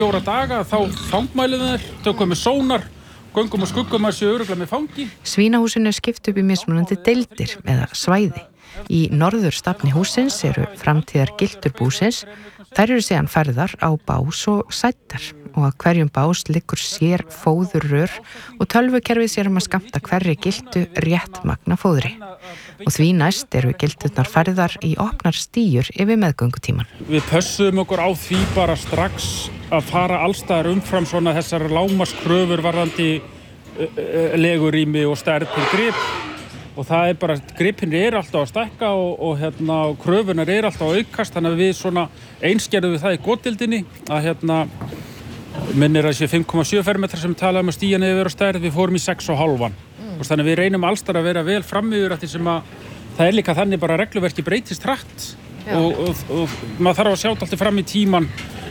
4 daga, þá fangmælum þeir, tökum við sónar, göngum og skuggum að séu örugglega með fangi. Svínahúsinu er skipt upp í mismunandi deildir eða svæði. Í norðurstafni hússins eru framtíðar gilturbúsins. Þær eru síðan færðar á bás og sættar og að hverjum bás liggur sér fóðurrör og tölvukerfið sér að skammta hverri giltu rétt magna fóðri. Og því næst eru gilturnar færðar í opnar stíur yfir meðgöngutíman. Við pössum okkur á því bara strax að fara allstaðar umfram svona þessar lágmarkskröfur varðandi legurými og stærð til grip. Og það er bara, gripin alltaf að stækka og kröfunar alltaf að aukast, þannig að við svona einskerðum við það í góðdeildinni að minnir að sé 5,7 fermetrar sem talaðum að stíjan yfir á stærð, við fórum í 6,5. Þannig að við reynum allstar að vera vel frammiður eftir sem að það er líka þannig bara að regluverki breytist hratt og maður þarf að sjá alltaf fram í tíman,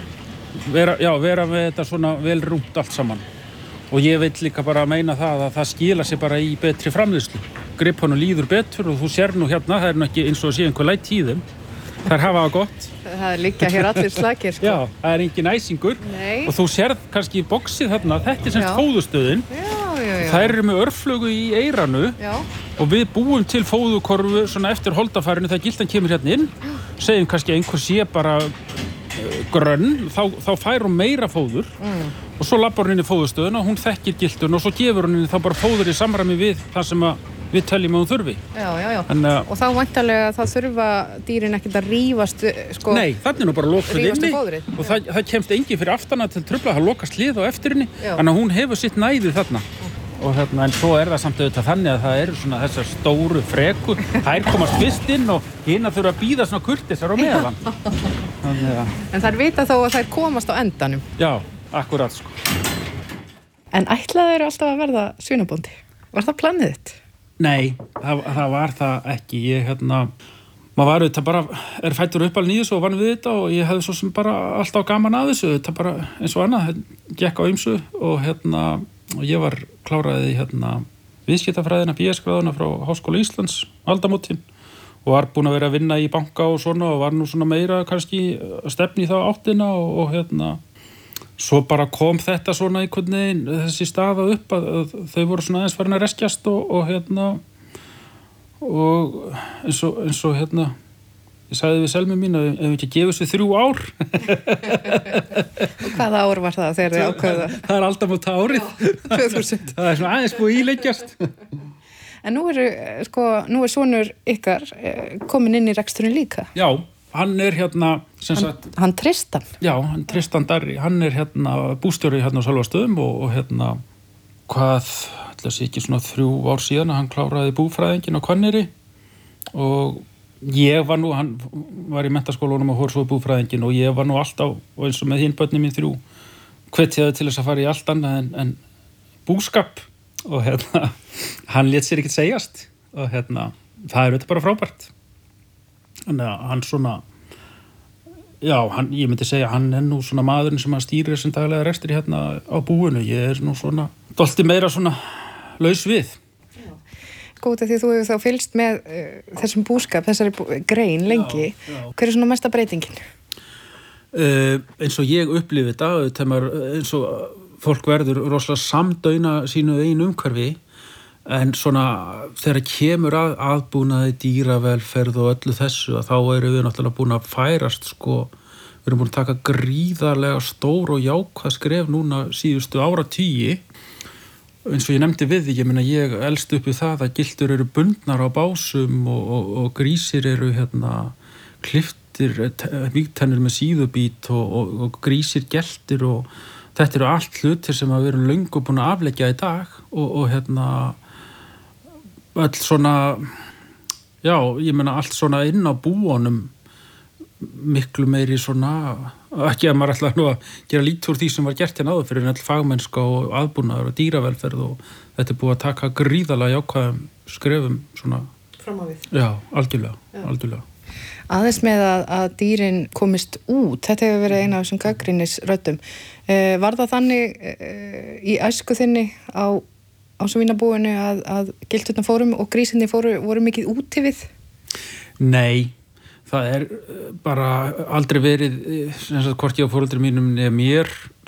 vera með þetta svona vel rúmt allt saman. Og ég vil líka bara meina það að það skila sig bara í betri framleiðslu. Gripunum líður betur og þú sér nú hérna, það er nú ekki eins og að sé einhver læt í þeim. Þær hafa það gott. Það er líka hér allir slakir, sko. Já, það er engin æsingur. Nei. Og þú sérð kannski í boxið þarna, þetta er semst fóðustöðin. Já. Þær eru með örflögu í eyranu. Já. Og við búum til fóðukorfu svona eftir holdafærinu þegar giltan kemur hérna inn. Segjum kannski einhver sé bara grönn, þá fær hún meira fóður. Og svo labbar hún inn í fóðustöðuna, hún þekkir giltun og svo gefur hún inn þá bara fóður í samræmi við það sem við teljum að hún þurfi. Já. Og þá væntanlega það þurfa dýrin ekkert að rífast, sko. Nei, þannig nú bara lokuð inni fóðrið. og það kemst engin fyrir aftana til trufla, það lokast hlið á eftir henni, þannig að hún hefur sitt næði þarna. Og en svo er það samt auðvitað þannig að það eru svona þessar stóru frekur, þær komast fyrst inn og hina þurfa að bíða svona kurteisar á meðan. En þær vita þó að þær komast á endanum. Já, akkurat sko. En ætlaðu alltaf að verða svínabóndi? Var það planið þitt? Nei, það var það ekki. Maður var auðvitað bara, fæddur uppalinn í þessu og vann við þetta og ég hefði svo sem bara alltaf gaman að þessu, þetta bara eins og annað, gekk á ýmsu og ég var kláraði viðskiptafræðina, BS-gráðuna frá Háskóla Íslands, aldamótin og var búinn að vera að vinna í banka og svona og var nú svona meira kannski stefni í þá áttina og svo bara kom þetta svona einhvern veginn þessi staða upp að þau voru svona aðeins farin að reskjast og eins og ég sagði við Selmu mín að ef við ekki gefum þessu 3 ár. Og hvaða ár var það þegar þið ákveðuð það? Það er aldamóta árið. 2000. Það er svona aðeins búið íleggjast. En nú er sonur ykkar komin inn í reksturinn líka. Já, hann er sem sagt. Hann Tristan. Já, hann Tristan Darri. Hann er bústjóri á Sölvastöðum og hvað, ætla að sé ekki svona 3 ár síðan að hann kláraði búfræðingin á Hvanneyri og ég var nú, hann var í menntaskólanum og hór svo búfræðingin og ég var nú alltaf, og eins og með hinn börnin mín 3, hvetjaði til þess að fara í allt annað en búskap og hann lét sér ekkert segjast og það er þetta bara frábært. Þannig að hann svona, ég myndi segja, hann er nú svona maðurinn sem að stýrir þessum daglega rekstri á búinu. Ég er nú svona, dálítið meira svona laus við. Góð því að þú hefur þá fylgst með þessum búskap, þessari grein lengi. Já. Hver er svona mesta breytingin? Eins og ég upplifi þetta, eins og fólk verður rosalega samdauna sínu eigin umhverfi, en svona þegar kemur aðbúnaði dýravelferð og öllu þessu, að þá erum við náttúrulega búin að færast, sko, við erum búin að taka gríðarlega stór og jákvæð skref núna síðustu áratugi. Eins og ég nefndi við því, ég elst upp við það að giltur eru bundnar á básum og grísir eru klipptir, vígtennur með síðubít og grísir geltir og þetta eru allt hlutir sem við erum löngu búin að afleggja í dag og öll svona, allt svona inn á búunum miklu meiri svona, ekki að maður ætla nú að gera lítið úr því sem var gert áður fyrir en öll fagmennska og aðbúnaður og dýravelferð og þetta er búið að taka gríðarlega jákvæðum skrefum svona. Fram á við. Já, algjörlega. Aðeins með að dýrin komist út, þetta hefur verið eina af þessum gagnrýnisröddum. Var það þannig í æsku þinni á svínabúinu að gilturnar fórum og grísinni voru mikið úti við? Nei. Það er bara aldrei verið, hvort ég á foreldrum mínum eða mér